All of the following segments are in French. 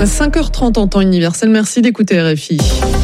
5h30 en temps universel. Merci d'écouter RFI.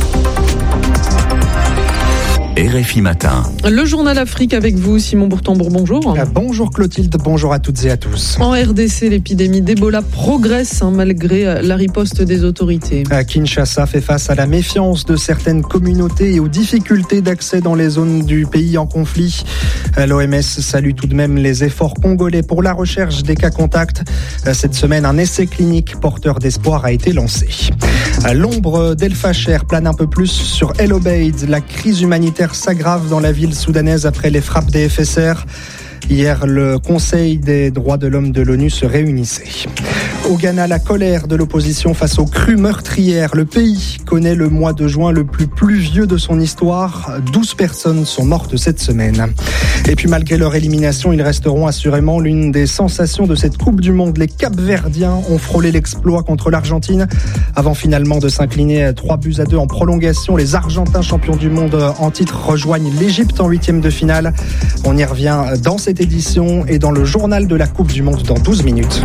RFI Matin. Le journal Afrique avec vous, Simon Bourtambour, bonjour. Bonjour Clotilde, bonjour à toutes et à tous. En RDC, l'épidémie d'Ebola progresse malgré la riposte des autorités. Kinshasa fait face à la méfiance de certaines communautés et aux difficultés d'accès dans les zones du pays en conflit. L'OMS salue tout de même les efforts congolais pour la recherche des cas contacts. Cette semaine, un essai clinique porteur d'espoir a été lancé. L'ombre d'El Facher plane un peu plus sur El Obeid. La crise humanitaire s'aggrave dans la ville soudanaise après les frappes des FSR. Hier, le Conseil des droits de l'homme de l'ONU se réunissait. Au Ghana, la colère de l'opposition face aux crues meurtrières. Le pays connaît le mois de juin le plus pluvieux de son histoire. 12 personnes sont mortes cette semaine. Et puis malgré leur élimination, ils resteront assurément l'une des sensations de cette Coupe du Monde. Les Cap-Verdiens ont frôlé l'exploit contre l'Argentine avant finalement de s'incliner 3-2 en prolongation. Les Argentins champions du monde en titre rejoignent l'Égypte en 8e de finale. On y revient dans cette édition et dans le journal de la Coupe du Monde dans 12 minutes.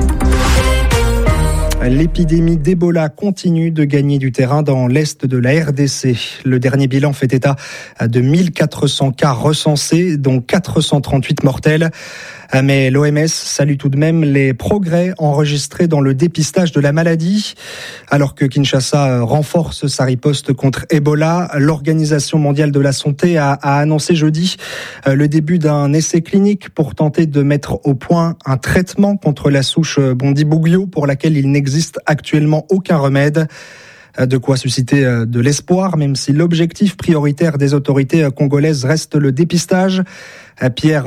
L'épidémie d'Ebola continue de gagner du terrain dans l'est de la RDC. Le dernier bilan fait état de 1400 cas recensés, dont 438 mortels. Mais l'OMS salue tout de même les progrès enregistrés dans le dépistage de la maladie. Alors que Kinshasa renforce sa riposte contre Ebola, l'Organisation mondiale de la santé a annoncé jeudi le début d'un essai clinique pour tenter de mettre au point un traitement contre la souche Bundibugyo pour laquelle il n'existe actuellement aucun remède. De quoi susciter de l'espoir, même si l'objectif prioritaire des autorités congolaises reste le dépistage. Pierre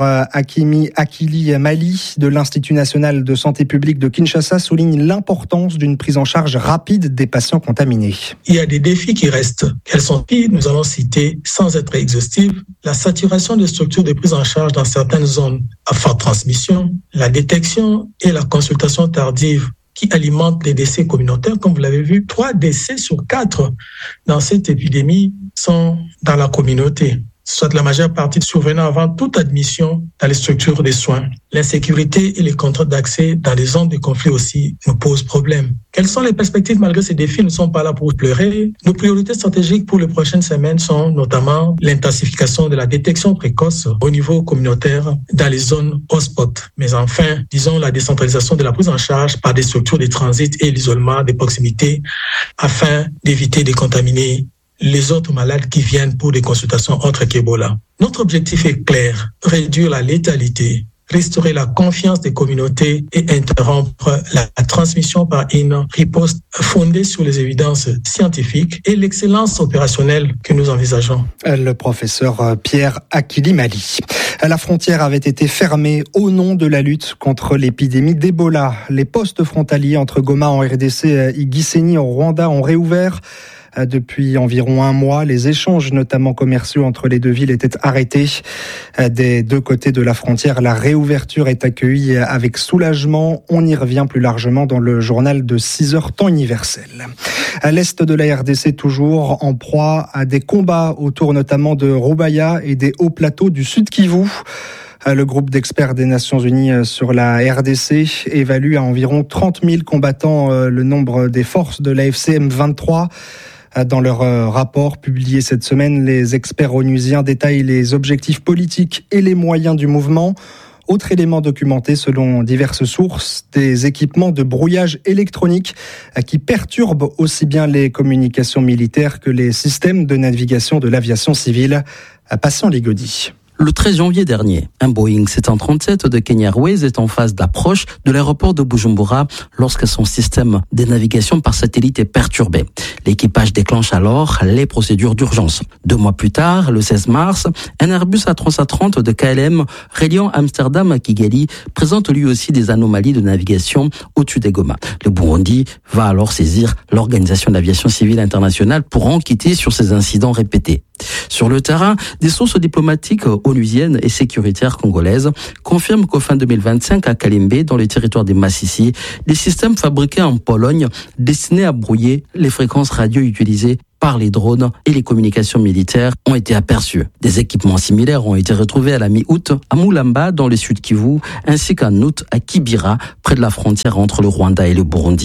Akili Mali de l'Institut national de santé publique de Kinshasa souligne l'importance d'une prise en charge rapide des patients contaminés. Il y a des défis qui restent. Quels sont-ils ? Nous allons citer, sans être exhaustifs, la saturation des structures de prise en charge dans certaines zones à forte transmission, la détection et la consultation tardive qui alimentent les décès communautaires. Comme vous l'avez vu, 3 décès sur 4 dans cette épidémie sont dans la communauté, soit la majeure partie survenant avant toute admission dans les structures de soins. L'insécurité et les contraintes d'accès dans les zones de conflit aussi nous posent problème. Quelles sont les perspectives malgré ces défis? Nous ne sommes pas là pour pleurer. Nos priorités stratégiques pour les prochaines semaines sont notamment l'intensification de la détection précoce au niveau communautaire dans les zones hotspot. Mais enfin, disons la décentralisation de la prise en charge par des structures de transit et l'isolement des proximités afin d'éviter de contaminer les autres malades qui viennent pour des consultations autres qu'Ebola. Notre objectif est clair, réduire la létalité, restaurer la confiance des communautés et interrompre la transmission par une riposte fondée sur les évidences scientifiques et l'excellence opérationnelle que nous envisageons. Le professeur Pierre Akili Mali. La frontière avait été fermée au nom de la lutte contre l'épidémie d'Ebola. Les postes frontaliers entre Goma en RDC et Gisenyi au Rwanda ont réouvert. Depuis environ un mois, les échanges, notamment commerciaux, entre les deux villes étaient arrêtés. Des deux côtés de la frontière, la réouverture est accueillie avec soulagement. On y revient plus largement dans le journal de 6h temps universel. À l'est de la RDC, toujours en proie à des combats autour notamment de Rubaya et des hauts plateaux du Sud Kivu. Le groupe d'experts des Nations Unies sur la RDC évalue à environ 30 000 combattants le nombre des forces de l'AFC M23. Dans leur rapport publié cette semaine, les experts onusiens détaillent les objectifs politiques et les moyens du mouvement. Autre élément documenté selon diverses sources, des équipements de brouillage électronique qui perturbent aussi bien les communications militaires que les systèmes de navigation de l'aviation civile. Passant Ligodi. Le 13 janvier dernier, un Boeing 737 de Kenya Airways est en phase d'approche de l'aéroport de Bujumbura lorsque son système de navigation par satellite est perturbé. L'équipage déclenche alors les procédures d'urgence. 2 mois plus tard, le 16 mars, un Airbus A330 de KLM reliant Amsterdam à Kigali présente lui aussi des anomalies de navigation au-dessus des Goma. Le Burundi va alors saisir l'Organisation de l'aviation civile internationale pour enquêter sur ces incidents répétés. Sur le terrain, des sources diplomatiques onusiennes et sécuritaires congolaises confirment qu'au fin 2025 à Kalembe, dans le territoire des Massissi, des systèmes fabriqués en Pologne destinés à brouiller les fréquences radio utilisées par les drones et les communications militaires ont été aperçus. Des équipements similaires ont été retrouvés à la mi-août à Mulamba dans le Sud Kivu, ainsi qu'en août à Kibira, près de la frontière entre le Rwanda et le Burundi.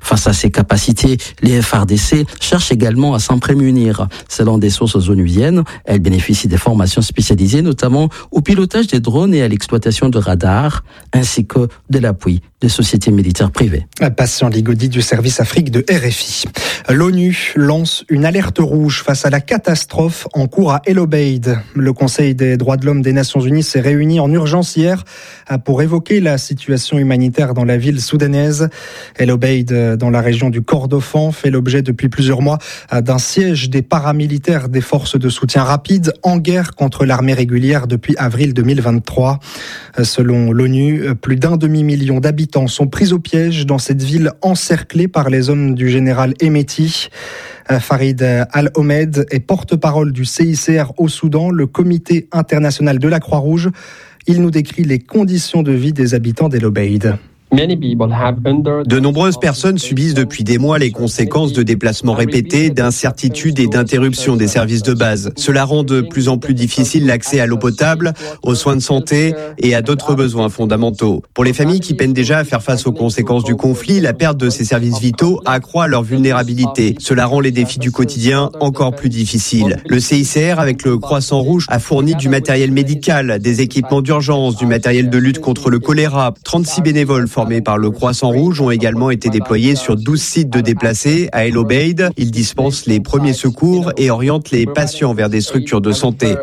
Face à ces capacités, les FARDC cherchent également à s'en prémunir. Selon des sources onusiennes, elles bénéficient des formations spécialisées, notamment au pilotage des drones et à l'exploitation de radars, ainsi que de l'appui des sociétés militaires privées. Patient Ligodi du service Afrique de RFI. L'ONU lance une alerte rouge face à la catastrophe en cours à El Obeid. Le Conseil des droits de l'homme des Nations Unies s'est réuni en urgence hier pour évoquer la situation humanitaire dans la ville soudanaise. El Obeid, dans la région du Kordofan, fait l'objet depuis plusieurs mois d'un siège des paramilitaires des forces de soutien rapide en guerre contre l'armée régulière depuis avril 2023. Selon l'ONU, plus d'1 demi-million d'habitants sont pris au piège dans cette ville encerclée par les hommes du général Hemeti. Farid Al-Omed est porte-parole du CICR au Soudan, le comité international de la Croix-Rouge. Il nous décrit les conditions de vie des habitants d'El Obeid. De nombreuses personnes subissent depuis des mois les conséquences de déplacements répétés, d'incertitudes et d'interruptions des services de base. Cela rend de plus en plus difficile l'accès à l'eau potable, aux soins de santé et à d'autres besoins fondamentaux. Pour les familles qui peinent déjà à faire face aux conséquences du conflit, la perte de ces services vitaux accroît leur vulnérabilité. Cela rend les défis du quotidien encore plus difficiles. Le CICR, avec le Croissant Rouge, a fourni du matériel médical, des équipements d'urgence, du matériel de lutte contre le choléra. 36 bénévoles formés par le Croissant Rouge ont également été déployés sur 12 sites de déplacés à El Obeid. Ils dispensent les premiers secours et orientent les patients vers des structures de santé.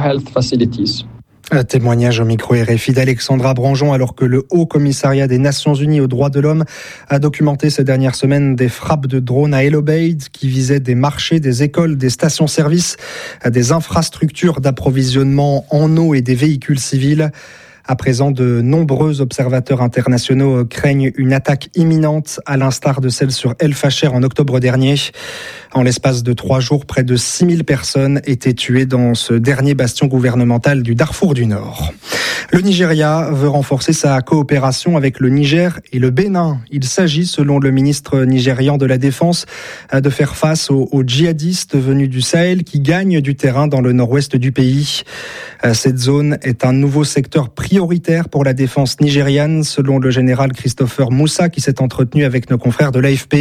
Un témoignage au micro RFI d'Alexandra Branjon, alors que le Haut Commissariat des Nations Unies aux droits de l'homme a documenté ces dernières semaines des frappes de drones à El Obeid qui visaient des marchés, des écoles, des stations-service, des infrastructures d'approvisionnement en eau et des véhicules civils. À présent, de nombreux observateurs internationaux craignent une attaque imminente, à l'instar de celle sur El Fasher en octobre dernier. En l'espace de 3 jours, près de 6000 personnes étaient tuées dans ce dernier bastion gouvernemental du Darfour du Nord. Le Nigeria veut renforcer sa coopération avec le Niger et le Bénin. Il s'agit, selon le ministre nigérian de la Défense, de faire face aux djihadistes venus du Sahel qui gagnent du terrain dans le nord-ouest du pays. Cette zone est un nouveau secteur prioritaire pour la défense nigériane, selon le général Christopher Moussa, qui s'est entretenu avec nos confrères de l'AFP.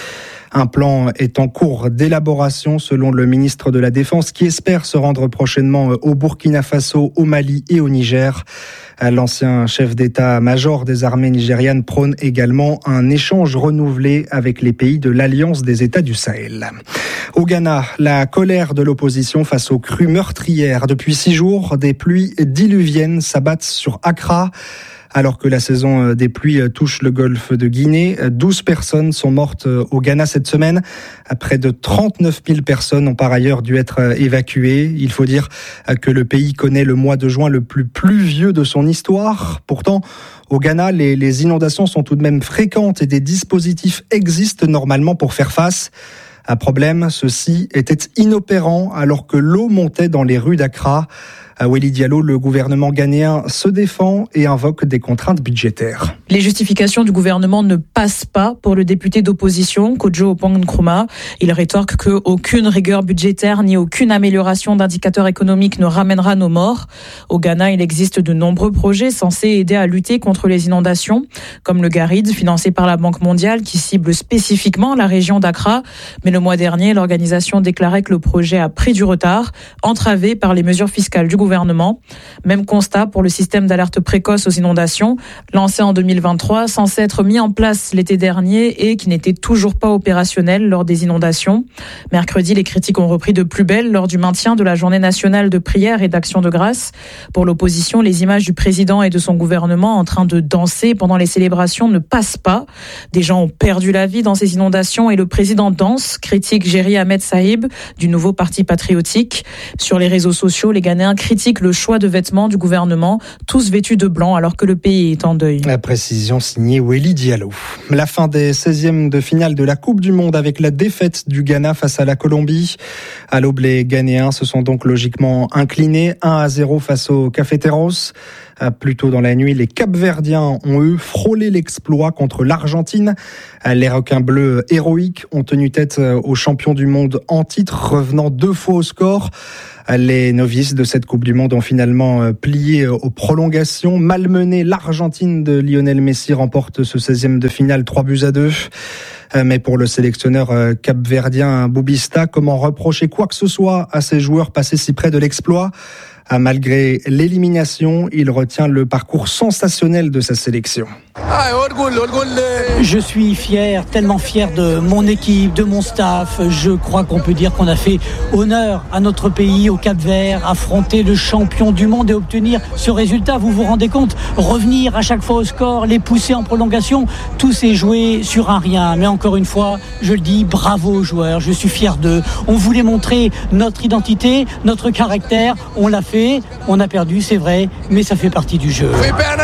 Un plan est en cours d'élaboration selon le ministre de la Défense qui espère se rendre prochainement au Burkina Faso, au Mali et au Niger. L'ancien chef d'état-major des armées nigérianes prône également un échange renouvelé avec les pays de l'Alliance des États du Sahel. Au Ghana, la colère de l'opposition face aux crues meurtrières. Depuis 6 jours, des pluies diluviennes s'abattent sur Accra. Alors que la saison des pluies touche le golfe de Guinée, 12 personnes sont mortes au Ghana cette semaine. Près de 39 000 personnes ont par ailleurs dû être évacuées. Il faut dire que le pays connaît le mois de juin le plus pluvieux de son histoire. Pourtant, au Ghana, les inondations sont tout de même fréquentes et des dispositifs existent normalement pour faire face. Un problème, ceux-ci étaient inopérants alors que l'eau montait dans les rues d'Accra. À Weli Diallo, le gouvernement ghanéen se défend et invoque des contraintes budgétaires. Les justifications du gouvernement ne passent pas pour le député d'opposition, Kojo Oppong Nkrumah. Il rétorque qu'aucune rigueur budgétaire ni aucune amélioration d'indicateurs économiques ne ramènera nos morts. Au Ghana, il existe de nombreux projets censés aider à lutter contre les inondations, comme le GARID, financé par la Banque mondiale, qui cible spécifiquement la région d'Accra. Mais le mois dernier, l'organisation déclarait que le projet a pris du retard, entravé par les mesures fiscales du gouvernement. Même constat pour le système d'alerte précoce aux inondations, lancé en 2023, censé être mis en place l'été dernier et qui n'était toujours pas opérationnel lors des inondations. Mercredi, les critiques ont repris de plus belle lors du maintien de la journée nationale de prière et d'action de grâce. Pour l'opposition, les images du président et de son gouvernement en train de danser pendant les célébrations ne passent pas. Des gens ont perdu la vie dans ces inondations et le président danse, critique Jerry Ahmed Sahib du nouveau parti patriotique. Sur les réseaux sociaux, les Ghanéens critiquent le choix de vêtements du gouvernement, tous vêtus de blanc alors que le pays est en deuil. La précision signée Weli Diallo. La fin des 16e de finale de la Coupe du Monde avec la défaite du Ghana face à la Colombie. À l'aube, les Ghanéens se sont donc logiquement inclinés 1-0 face aux Cafeteros. Plus tôt dans la nuit, les Cap-Verdiens ont eux frôlé l'exploit contre l'Argentine. Les requins bleus héroïques ont tenu tête aux champions du monde en titre, revenant 2 fois au score. Les novices de cette Coupe du Monde ont finalement plié aux prolongations. Malmenée, l'Argentine de Lionel Messi remporte ce 16e de finale 3-2. Mais pour le sélectionneur capverdien Boubista, comment reprocher quoi que ce soit à ces joueurs passés si près de l'exploit ? Malgré l'élimination, il retient le parcours sensationnel de sa sélection. Je suis fier, tellement fier de mon équipe, de mon staff. Je crois qu'on peut dire qu'on a fait honneur à notre pays, au Cap-Vert, affronter le champion du monde et obtenir ce résultat. Vous vous rendez compte ? Revenir à chaque fois au score, les pousser en prolongation, tout s'est joué sur un rien. Mais encore une fois, je le dis, bravo aux joueurs, je suis fier d'eux. On voulait montrer notre identité, notre caractère, on l'a fait, on a perdu, c'est vrai, mais ça fait partie du jeu.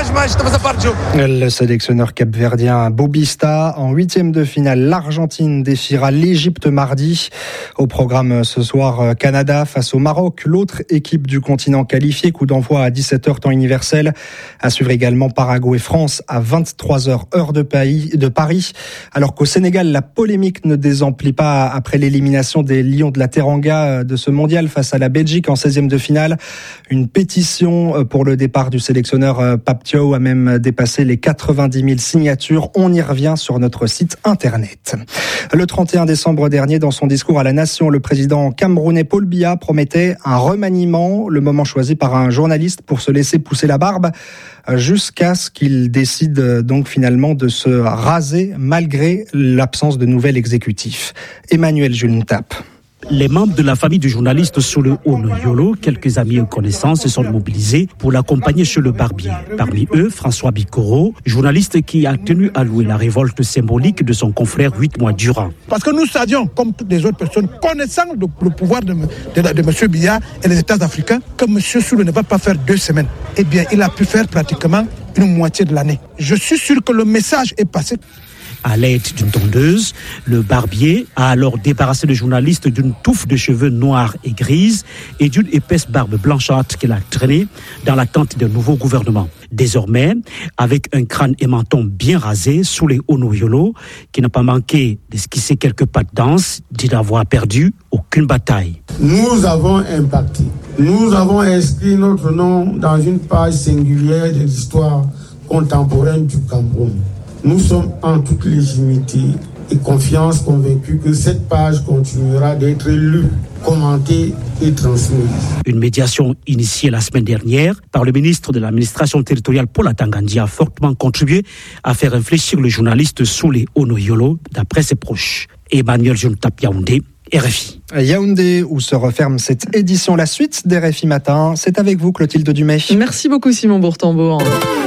Le sélectionneur capverdien Boubista, en 8e de finale, l'Argentine défiera l'Égypte mardi. Au programme ce soir, Canada face au Maroc, l'autre équipe du continent qualifiée, coup d'envoi à 17h temps universel. À suivre également Paraguay-France à 23h heure de Paris. Alors qu'au Sénégal, la polémique ne désemplit pas après l'élimination des Lions de la Teranga de ce mondial face à la Belgique en 16e de finale. Une pétition pour le départ du sélectionneur Pape Thiaw a même dépassé les 90 000 signatures. On y revient sur notre site internet. Le 31 décembre dernier, dans son discours à la Nation, le président camerounais Paul Biya promettait un remaniement, le moment choisi par un journaliste pour se laisser pousser la barbe, jusqu'à ce qu'il décide donc finalement de se raser malgré l'absence de nouvel exécutif. Emmanuel Jules-Ntap. Les membres de la famille du journaliste Solo Ono-Yolo, quelques amis et connaissances se sont mobilisés pour l'accompagner chez le barbier. Parmi eux, François Bikoro, journaliste qui a tenu à louer la révolte symbolique de son confrère 8 mois durant. Parce que nous savions, comme toutes les autres personnes, connaissant le pouvoir de M. Biya et les États africains, que M. Solo ne va pas faire 2 semaines. Eh bien, il a pu faire pratiquement une moitié de l'année. Je suis sûr que le message est passé. À l'aide d'une tondeuse, le barbier a alors débarrassé le journaliste d'une touffe de cheveux noirs et grises et d'une épaisse barbe blanchâtre qu'il a traînée dans l'attente d'un nouveau gouvernement. Désormais, avec un crâne et menton bien rasés, sous les Ono-Yolo, qui n'a pas manqué d'esquisser quelques pas de danse, dit n'avoir perdu aucune bataille. Nous avons impacté. Nous avons inscrit notre nom dans une page singulière de l'histoire contemporaine du Cameroun. Nous sommes en toute légitimité et confiance convaincus que cette page continuera d'être lue, commentée et transmise. Une médiation initiée la semaine dernière par le ministre de l'administration territoriale Paul Atangandi a fortement contribué à faire réfléchir le journaliste Soulé Ono-Yolo, d'après ses proches. Emmanuel Jules-Ntap, Yaoundé, RFI. Yaoundé, où se referme cette édition. La suite des RFI Matin, c'est avec vous Clotilde Dumay. Merci beaucoup Simon Bourtambour.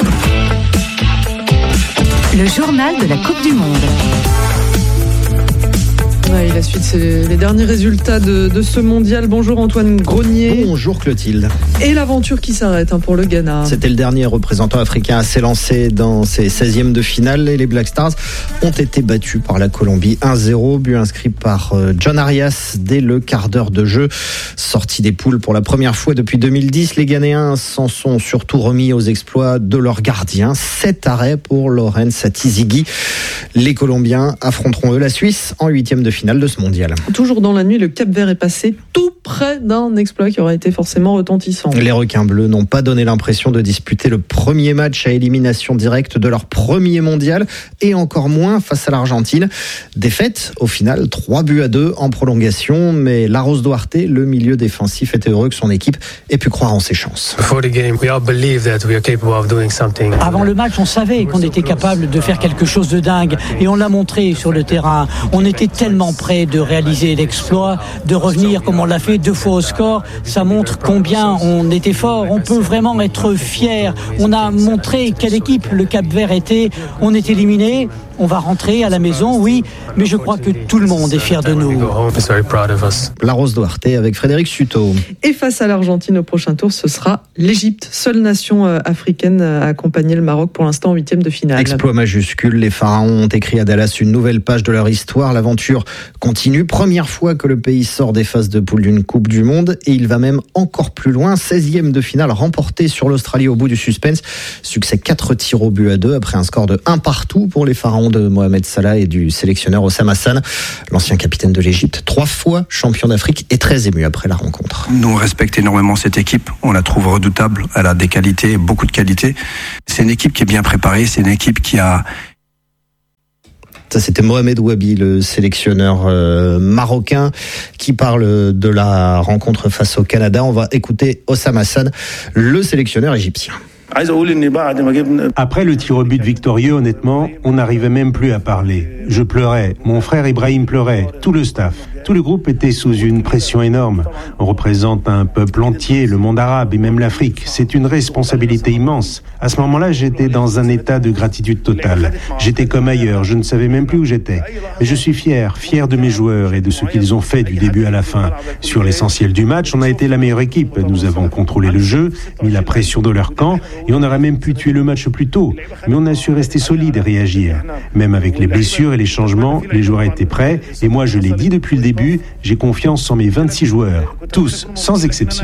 Le journal de la Coupe du Monde. Ouais, et la suite, c'est les derniers résultats de ce mondial. Bonjour Antoine Grenier. Bonjour Clotilde. Et l'aventure qui s'arrête pour le Ghana. C'était le dernier représentant africain à s'élancer dans ses 16e de finale et les Black Stars ont été battus par la Colombie 1-0, but inscrit par John Arias dès le quart d'heure de jeu. Sorti des poules pour la première fois depuis 2010, les Ghanéens s'en sont surtout remis aux exploits de leur gardien. 7 arrêts pour Lawrence Atizigi. Les Colombiens affronteront eux la Suisse en 8e de finale de ce mondial. Toujours dans la nuit, le Cap-Vert est passé tout près d'un exploit qui aurait été forcément retentissant. Les requins bleus n'ont pas donné l'impression de disputer le premier match à élimination directe de leur premier mondial et encore moins face à l'Argentine. Défaite, au final, 3-2 en prolongation, mais Larros Duarte, le milieu défensif, était heureux que son équipe ait pu croire en ses chances. Avant le match, on savait qu'on était capable de faire quelque chose de dingue et on l'a montré sur le terrain. On était tellement près de réaliser l'exploit, de revenir comme on l'a fait 2 fois au score. Ça montre combien on était fort. On peut vraiment être fier. On a montré quelle équipe le Cap-Vert était. On est éliminé. On va rentrer à la maison, oui, mais je crois que tout le monde est fier de nous. Larros Duarte avec Frédéric Suto. Et face à l'Argentine au prochain tour, ce sera l'Égypte, seule nation africaine à accompagner le Maroc pour l'instant en 8e de finale. Exploit majuscule, les Pharaons ont écrit à Dallas une nouvelle page de leur histoire. L'aventure continue. Première fois que le pays sort des phases de poule d'une Coupe du Monde et il va même encore plus loin. 16e de finale remportée sur l'Australie au bout du suspense. Succès 4-2 après un score de 1-1 pour les Pharaons de Mohamed Salah et du sélectionneur Hossam Hassan, l'ancien capitaine de l'Égypte, 3 fois champion d'Afrique et très ému après la rencontre. Nous on respecte énormément cette équipe, on la trouve redoutable, elle a des qualités, beaucoup de qualités. C'est une équipe qui est bien préparée, c'est une équipe qui a Ça, c'était Mohamed Wabi, le sélectionneur marocain, qui parle de la rencontre face au Canada. On va écouter Hossam Hassan, le sélectionneur égyptien. Après le tir au but victorieux, honnêtement, on n'arrivait même plus à parler. Je pleurais, mon frère Ibrahim pleurait, tout le staff. Tout le groupe était sous une pression énorme. On représente un peuple entier, le monde arabe et même l'Afrique. C'est une responsabilité immense. À ce moment-là, j'étais dans un état de gratitude totale. J'étais comme ailleurs, je ne savais même plus où j'étais. Mais je suis fier de mes joueurs et de ce qu'ils ont fait du début à la fin. Sur l'essentiel du match, on a été la meilleure équipe. Nous avons contrôlé le jeu, mis la pression dans leur camp et on aurait même pu tuer le match plus tôt. Mais on a su rester solide et réagir. Même avec les blessures et les changements, les joueurs étaient prêts et moi je l'ai dit depuis le début, j'ai confiance en mes 26 joueurs, tous, sans exception.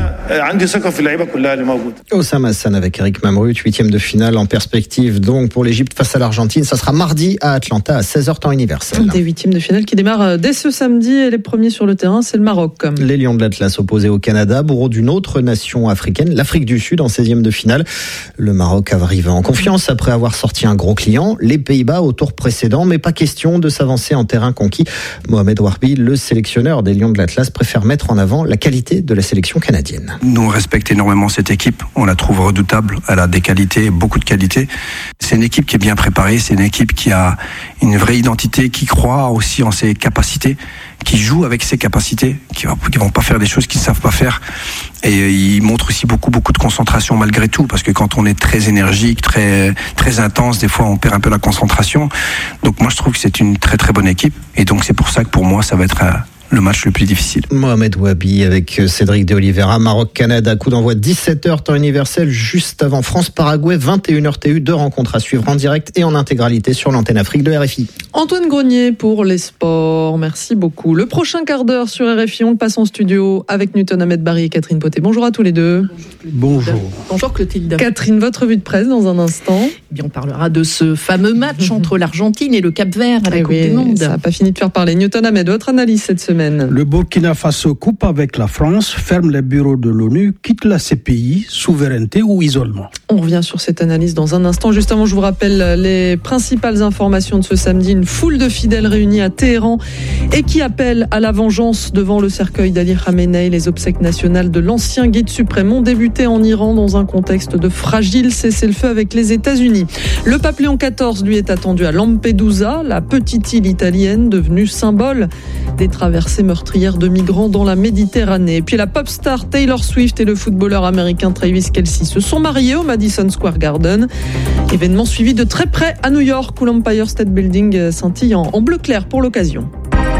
Hossam Hassan avec Eric Mamrut, 8e de finale en perspective donc pour l'Égypte face à l'Argentine. Ça sera mardi à Atlanta à 16h temps universel. Des 8e de finale qui démarrent dès ce samedi et les premiers sur le terrain, c'est le Maroc. Les Lions de l'Atlas opposés au Canada, bourreau d'une autre nation africaine, l'Afrique du Sud en 16e de finale. Le Maroc arrive en confiance après avoir sorti un gros client, les Pays-Bas au tour précédent, mais pas question de s'avancer en terrain conquis. Mohamed Warbi, le sélectionneur des Lions de l'Atlas, préfère mettre en avant la qualité de la sélection canadienne. Nous, on respecte énormément cette équipe. On la trouve redoutable. Elle a des qualités, beaucoup de qualités. C'est une équipe qui est bien préparée. C'est une équipe qui a une vraie identité, qui croit aussi en ses capacités, qui joue avec ses capacités, qui vont pas faire des choses qu'ils ne savent pas faire. Et ils montrent aussi beaucoup de concentration malgré tout, parce que quand on est très énergique, très intense, des fois on perd un peu la concentration. Donc moi je trouve que c'est une très très bonne équipe. Et donc c'est pour ça que pour moi ça va être le match le plus difficile. Mohamed Wabi avec Cédric de Oliveira, Maroc-Canada, coup d'envoi 17h temps universel, juste avant France-Paraguay, 21h TU, 2 rencontres à suivre en direct et en intégralité sur l'antenne Afrique de RFI. Antoine Grenier pour les sports, merci beaucoup. Le prochain quart d'heure sur RFI, on le passe en studio avec Newton Ahmed Barry et Catherine Poté. Bonjour à tous les deux. Bonjour. Bonjour Clotilde. Catherine, votre revue de presse dans un instant. Eh bien, on parlera de ce fameux match entre l'Argentine et le Cap-Vert à la Coupe du Monde. Ça n'a pas fini de faire parler. Newton Ahmed, votre analyse cette semaine. Le Burkina Faso coupe avec la France, ferme les bureaux de l'ONU, quitte la CPI, souveraineté ou isolement. On revient sur cette analyse dans un instant. Juste avant, je vous rappelle les principales informations de ce samedi. Une foule de fidèles réunis à Téhéran et qui appellent à la vengeance devant le cercueil d'Ali Khamenei. Les obsèques nationales de l'ancien guide suprême ont débuté en Iran dans un contexte de fragile cessez-le-feu avec les États-Unis. Le pape Léon XIV, lui, est attendu à Lampedusa, la petite île italienne devenue symbole des traversées meurtrières de migrants dans la Méditerranée. Et puis la pop star Taylor Swift et le footballeur américain Travis Kelce se sont mariés au Madison Square Garden. Événement suivi de très près à New York où l'Empire State Building scintille en bleu clair pour l'occasion.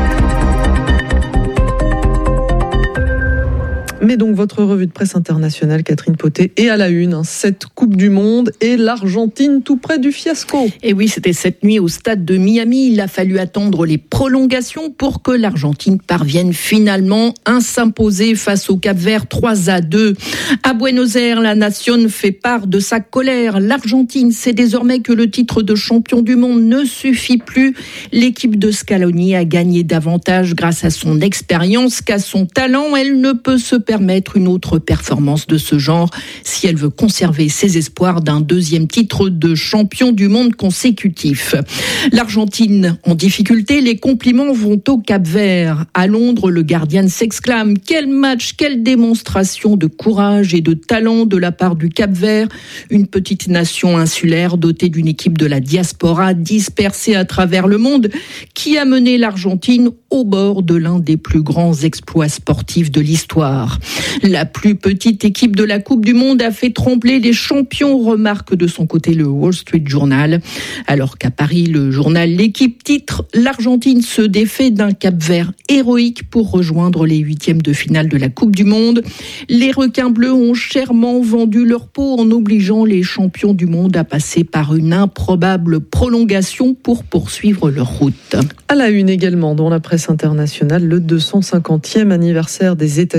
Mais donc votre revue de presse internationale, Catherine Poté, est à la une. Cette Coupe du Monde et l'Argentine tout près du fiasco. Et oui, c'était cette nuit au stade de Miami. Il a fallu attendre les prolongations pour que l'Argentine parvienne finalement à s'imposer face au Cap-Vert 3-2. À Buenos Aires, la nation fait part de sa colère. L'Argentine sait désormais que le titre de champion du monde ne suffit plus. L'équipe de Scaloni a gagné davantage grâce à son expérience qu'à son talent. Elle ne peut se permettre une autre performance de ce genre si elle veut conserver ses espoirs d'un deuxième titre de champion du monde consécutif. L'Argentine en difficulté, les compliments vont au Cap-Vert. À Londres, le Guardian s'exclame « Quel match, quelle démonstration de courage et de talent de la part du Cap-Vert !» Une petite nation insulaire dotée d'une équipe de la diaspora dispersée à travers le monde qui a mené l'Argentine au bord de l'un des plus grands exploits sportifs de l'histoire. La plus petite équipe de la Coupe du Monde a fait trembler les champions, remarque de son côté le Wall Street Journal. Alors qu'à Paris, le journal L'Équipe titre « L'Argentine se défait d'un Cap-Vert héroïque pour rejoindre les 8e de finale de la Coupe du Monde. Les requins bleus ont chèrement vendu leur peau en obligeant les champions du monde à passer par une improbable prolongation pour poursuivre leur route. » À la une également, dans la presse internationale, le 250e anniversaire des États-Unis. C'est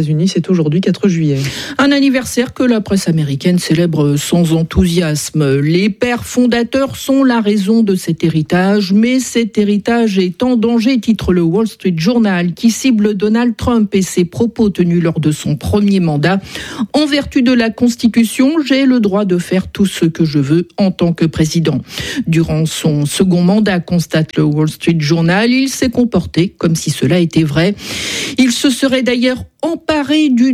c'est aujourd'hui 4 juillet. Un anniversaire que la presse américaine célèbre sans enthousiasme. Les pères fondateurs sont la raison de cet héritage, mais cet héritage est en danger, titre le Wall Street Journal, qui cible Donald Trump et ses propos tenus lors de son premier mandat. En vertu de la Constitution, j'ai le droit de faire tout ce que je veux en tant que président. Durant son second mandat, constate le Wall Street Journal, il s'est comporté comme si cela était vrai. Il se serait d'ailleurs emparé du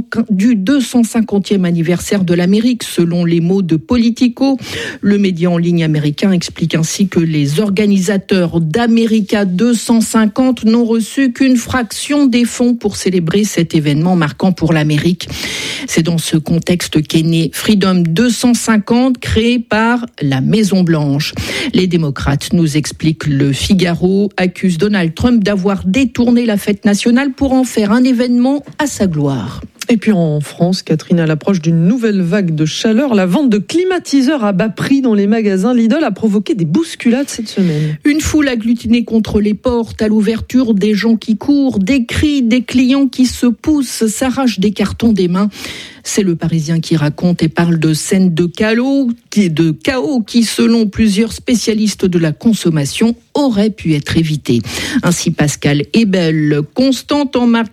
250e anniversaire de l'Amérique, selon les mots de Politico. Le média en ligne américain explique ainsi que les organisateurs d'America 250 n'ont reçu qu'une fraction des fonds pour célébrer cet événement marquant pour l'Amérique. C'est dans ce contexte qu'est né Freedom 250, créé par la Maison-Blanche. Les démocrates, nous explique le Figaro, accusent Donald Trump d'avoir détourné la fête nationale pour en faire un événement à sa gloire. Et puis en France, Catherine, à l'approche d'une nouvelle vague de chaleur, la vente de climatiseurs à bas prix dans les magasins Lidl a provoqué des bousculades cette semaine. Une foule agglutinée contre les portes, à l'ouverture, des gens qui courent, des cris, des clients qui se poussent, s'arrachent des cartons des mains. C'est le Parisien qui raconte et parle de scènes de chaos qui, selon plusieurs spécialistes de la consommation, auraient pu être évitées. Ainsi, Pascal Ebel, consultante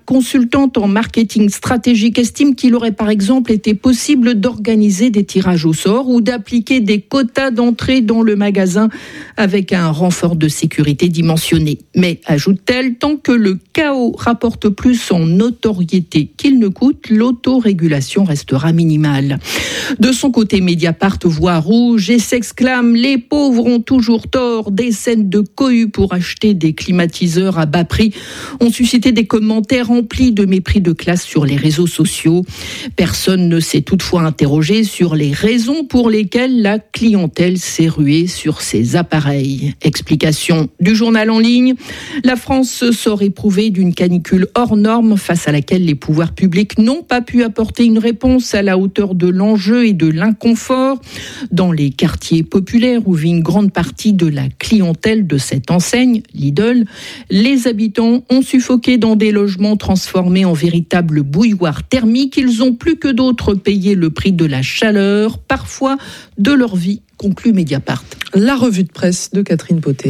en marketing stratégique, estime qu'il aurait par exemple été possible d'organiser des tirages au sort ou d'appliquer des quotas d'entrée dans le magasin avec un renfort de sécurité dimensionné. Mais, ajoute-t-elle, tant que le chaos rapporte plus en notoriété qu'il ne coûte, l'autorégulation restera minimale. De son côté, Mediapart voit rouge et s'exclame « Les pauvres ont toujours tort ». Des scènes de cohue pour acheter des climatiseurs à bas prix ont suscité des commentaires remplis de mépris de classe sur les réseaux sociaux. Personne ne s'est toutefois interrogé sur les raisons pour lesquelles la clientèle s'est ruée sur ces appareils. Explication du journal en ligne. La France sort éprouvée d'une canicule hors norme face à laquelle les pouvoirs publics n'ont pas pu apporter une réponse à la hauteur de l'enjeu et de l'inconfort. Dans les quartiers populaires où vit une grande partie de la clientèle de cette enseigne, Lidl, les habitants ont suffoqué dans des logements transformés en véritables bouilloires thermiques. Ils ont plus que d'autres payé le prix de la chaleur, parfois de leur vie, conclut Mediapart. La revue de presse de Catherine Potet.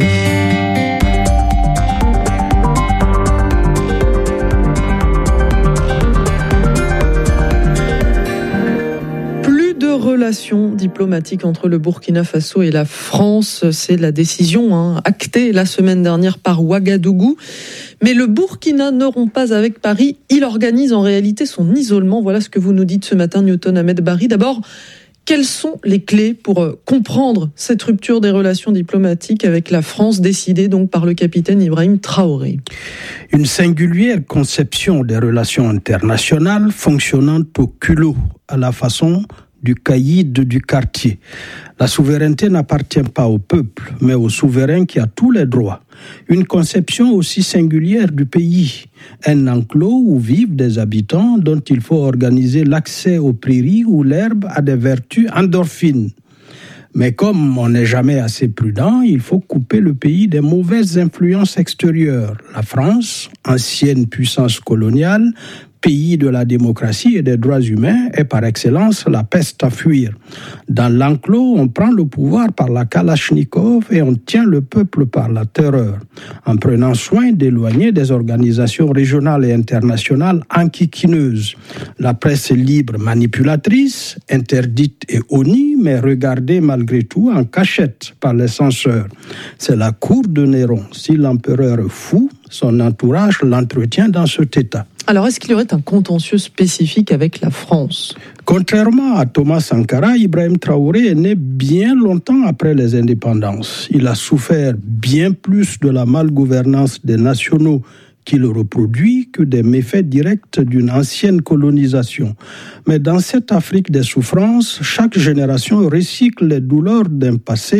Relations diplomatiques entre le Burkina Faso et la France, c'est la décision actée la semaine dernière par Ouagadougou. Mais le Burkina ne rompt pas avec Paris, il organise en réalité son isolement. Voilà ce que vous nous dites ce matin, Newton Ahmed Barry. D'abord, quelles sont les clés pour comprendre cette rupture des relations diplomatiques avec la France, décidée donc par le capitaine Ibrahim Traoré? Une singulière conception des relations internationales fonctionnant au culot, à la façon du caïd du quartier. La souveraineté n'appartient pas au peuple, mais au souverain qui a tous les droits. Une conception aussi singulière du pays. Un enclos où vivent des habitants dont il faut organiser l'accès aux prairies où l'herbe a des vertus endorphines. Mais comme on n'est jamais assez prudent, il faut couper le pays des mauvaises influences extérieures. La France, ancienne puissance coloniale, pays de la démocratie et des droits humains, est par excellence la peste à fuir. Dans l'enclos, on prend le pouvoir par la Kalachnikov et on tient le peuple par la terreur, en prenant soin d'éloigner des organisations régionales et internationales enquiquineuses. La presse libre manipulatrice, interdite et honnie, mais regardée malgré tout en cachette par les censeurs. C'est la cour de Néron. Si l'empereur est fou, son entourage l'entretient dans cet état. Alors, est-ce qu'il y aurait un contentieux spécifique avec la France ? Contrairement à Thomas Sankara, Ibrahim Traoré est né bien longtemps après les indépendances. Il a souffert bien plus de la malgouvernance des nationaux qu'il reproduit que des méfaits directs d'une ancienne colonisation. Mais dans cette Afrique des souffrances, chaque génération recycle les douleurs d'un passé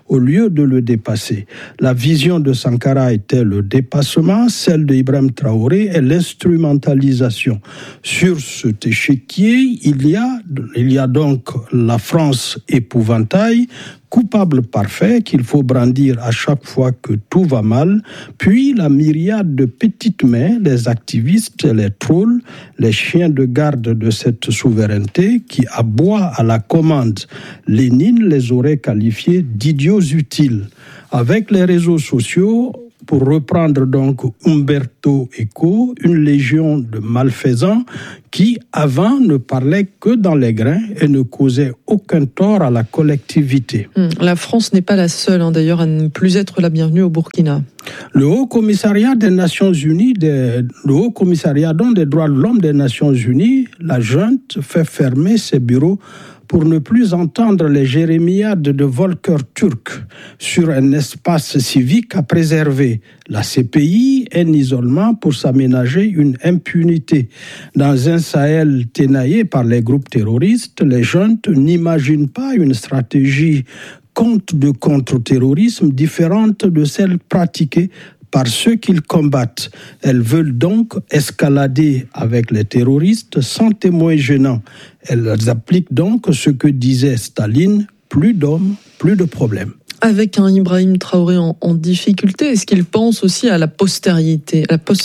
au lieu de le dépasser. La vision de Sankara était le dépassement, celle de Ibrahim Traoré est l'instrumentalisation. Sur cet échiquier, il y a donc la France épouvantail, coupable parfait qu'il faut brandir à chaque fois que tout va mal, puis la myriade de petites mains, les activistes, les trolls, les chiens de garde de cette souveraineté qui aboient à la commande. Lénine les aurait qualifiés d'idiots utiles. Avec les réseaux sociaux, pour reprendre donc Umberto Eco, une légion de malfaisants qui, avant, ne parlaient que dans les grains et ne causaient aucun tort à la collectivité. La France n'est pas la seule, d'ailleurs, à ne plus être la bienvenue au Burkina. Le Haut Commissariat des Nations Unies, le Haut Commissariat des droits de l'homme des Nations Unies, la junte fait fermer ses bureaux pour ne plus entendre les jérémiades de Volker Turk sur un espace civique à préserver. La CPI, un isolement pour s'aménager une impunité. Dans un Sahel ténaillé par les groupes terroristes, les juntes n'imaginent pas une stratégie de contre-terrorisme différente de celle pratiquée par ceux qu'ils combattent. Elles veulent donc escalader avec les terroristes sans témoins gênants. Elles appliquent donc ce que disait Staline, plus d'hommes, plus de problèmes. Avec un Ibrahim Traoré en difficulté, est-ce qu'il pense aussi à la postérité,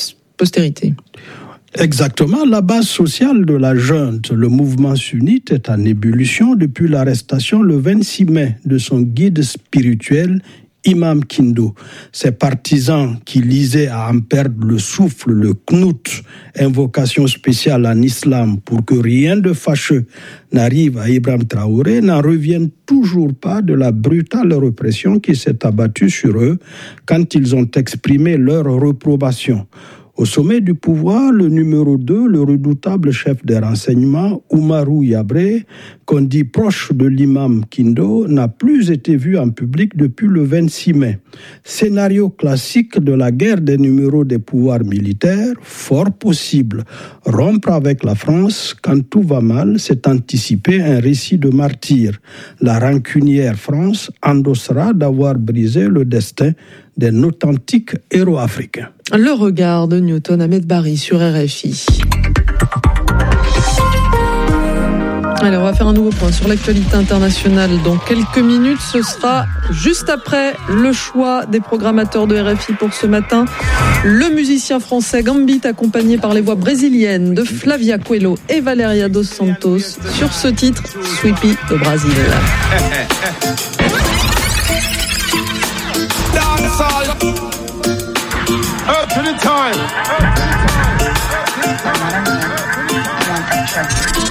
Exactement, la base sociale de la junte, le mouvement sunnite, est en ébullition depuis l'arrestation le 26 mai de son guide spirituel, Imam Kindo. Ses partisans qui lisaient à en perdre le souffle, le Knut, invocation spéciale en islam pour que rien de fâcheux n'arrive à Ibrahim Traoré, n'en reviennent toujours pas de la brutale répression qui s'est abattue sur eux quand ils ont exprimé leur réprobation. Au sommet du pouvoir, le numéro 2, le redoutable chef des renseignements, Oumarou Yabré, qu'on dit proche de l'imam Kindo, n'a plus été vu en public depuis le 26 mai. Scénario classique de la guerre des numéros des pouvoirs militaires, fort possible. Rompre avec la France, quand tout va mal, c'est anticiper un récit de martyr. La rancunière France endossera d'avoir brisé le destin d'un authentique héros africain. Le regard de Newton Ahmed Barry sur RFI. Allez, on va faire un nouveau point sur l'actualité internationale dans quelques minutes. Ce sera juste après le choix des programmateurs de RFI pour ce matin. Le musicien français Gambit, accompagné par les voix brésiliennes de Flavia Coelho et Valeria dos Santos, sur ce titre, Sweepy de Brésil. Up to the time.